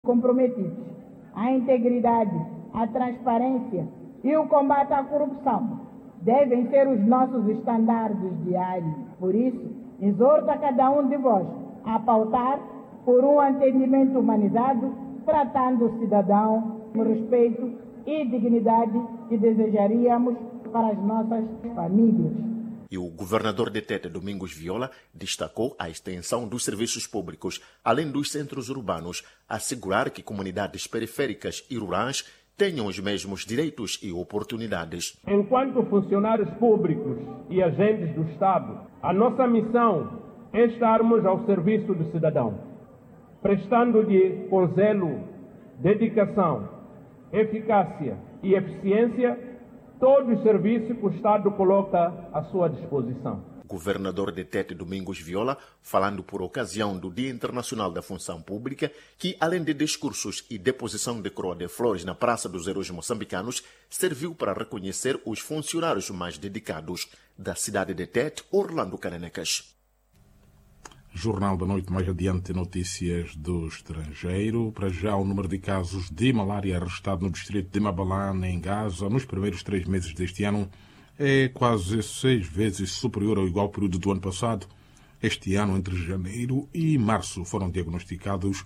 comprometidos à integridade, à transparência e o combate à corrupção devem ser os nossos estandardes diários. Por isso, exorto a cada um de vós a pautar por um atendimento humanizado, tratando o cidadão com respeito e dignidade que desejaríamos para as nossas famílias. E o governador de Tete, Domingos Viola, destacou a extensão dos serviços públicos, além dos centros urbanos, assegurar que comunidades periféricas e rurais tenham os mesmos direitos e oportunidades. Enquanto funcionários públicos e agentes do Estado, a nossa missão é estarmos ao serviço do cidadão, prestando-lhe com zelo, dedicação, eficácia e eficiência todos os serviços que o Estado coloca à sua disposição. Governador de Tete, Domingos Viola, falando por ocasião do Dia Internacional da Função Pública, que, além de discursos e deposição de coroa de flores na Praça dos Heróis Moçambicanos, serviu para reconhecer os funcionários mais dedicados. Da cidade de Tete, Orlando Caranecas. Jornal da Noite, mais adiante, notícias do estrangeiro. Para já, o número de casos de malária registrado no distrito de Mabalane, em Gaza, nos primeiros 3 meses deste ano, é quase 6 vezes superior ao igual período do ano passado. Este ano, entre janeiro e março, foram diagnosticados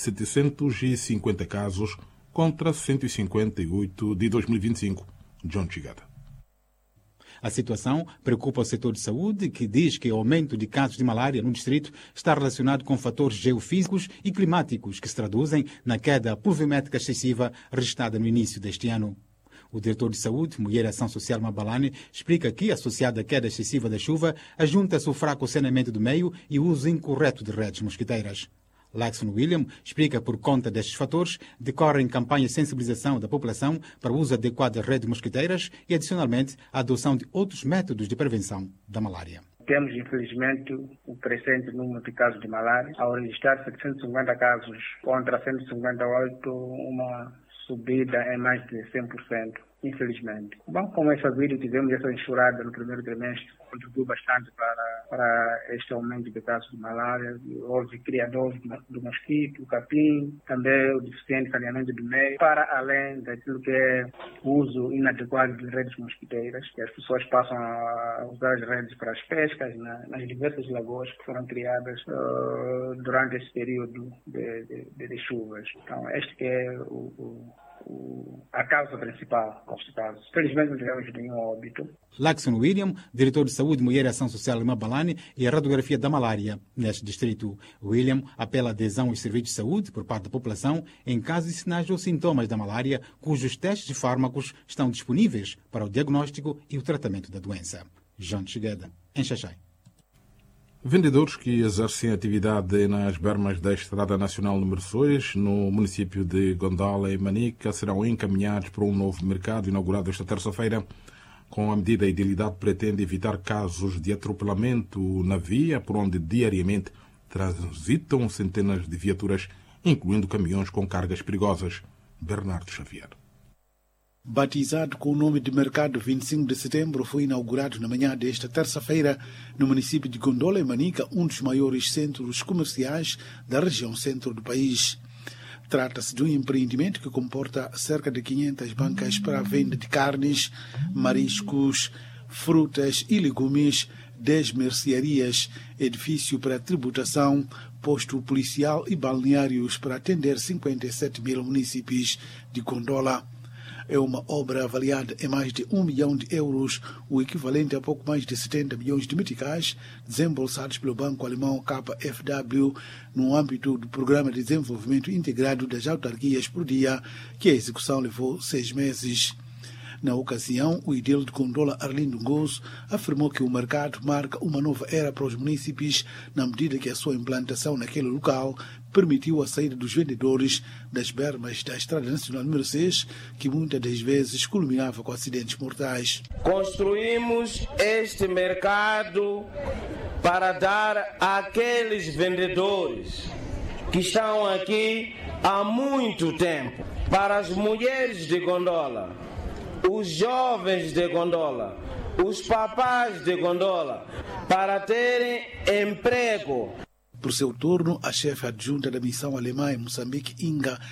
750 casos contra 158 de 2025. John Chigada. A situação preocupa o setor de saúde, que diz que o aumento de casos de malária no distrito está relacionado com fatores geofísicos e climáticos que se traduzem na queda pluviométrica excessiva registrada no início deste ano. O diretor de saúde, Mulher e Ação Social Mabalane, explica que, associado à queda excessiva da chuva, ajunta-se o fraco saneamento do meio e o uso incorreto de redes mosquiteiras. Laxon William explica por conta destes fatores, decorrem campanhas de sensibilização da população para o uso adequado das redes mosquiteiras e, adicionalmente, a adoção de outros métodos de prevenção da malária. Temos, infelizmente, o crescente número de casos de malária. Ao registrar 750 casos contra 158, uma subida em mais de 100%, infelizmente. Bom, como é sabido, tivemos essa enxurrada no primeiro trimestre, que contribuiu bastante para este aumento de casos de malária. Houve criadores do mosquito, capim, também o deficiente saneamento do meio, para além daquilo que é o uso inadequado de redes mosquiteiras, que as pessoas passam a usar as redes para as pescas nas diversas lagoas que foram criadas durante esse período de chuvas. Então, este que é a causa principal deste caso. Felizmente não tivemos nenhum óbito. Laxon William, diretor de Saúde, Mulher e Ação Social em Mabalane, e a radiografia da malária neste distrito. William apela à adesão aos serviços de saúde por parte da população em casos de sinais ou sintomas da malária, cujos testes e fármacos estão disponíveis para o diagnóstico e o tratamento da doença. João Chigueda, em Xaxai. Vendedores que exercem atividade nas bermas da Estrada Nacional número 6, no município de Gondola e Manica, serão encaminhados para um novo mercado inaugurado esta terça-feira. Com a medida, a idilidade pretende evitar casos de atropelamento na via, por onde diariamente transitam centenas de viaturas, incluindo caminhões com cargas perigosas. Bernardo Xavier. Batizado com o nome de Mercado 25 de Setembro, foi inaugurado na manhã desta terça-feira no município de Gondola e Manica, um dos maiores centros comerciais da região centro do país. Trata-se de um empreendimento que comporta cerca de 500 bancas para a venda de carnes, mariscos, frutas e legumes, 10 mercearias, edifício para tributação, posto policial e balneários para atender 57 mil munícipes de Gondola. É uma obra avaliada em mais de 1 milhão de euros, o equivalente a pouco mais de 70 milhões de meticais, desembolsados pelo banco alemão KfW no âmbito do Programa de Desenvolvimento Integrado das Autarquias por Dia, que a execução levou 6 meses. Na ocasião, o edil de Gondola, Arlindo Gozo, afirmou que o mercado marca uma nova era para os munícipes, na medida que a sua implantação naquele local permitiu a saída dos vendedores das bermas da Estrada Nacional número 6, que muitas das vezes culminava com acidentes mortais. Construímos este mercado para dar àqueles vendedores que estão aqui há muito tempo, para as mulheres de Gondola, os jovens de Gondola, os papás de Gondola, para terem emprego. Por seu turno, a chefe adjunta da missão alemã em Moçambique, Inga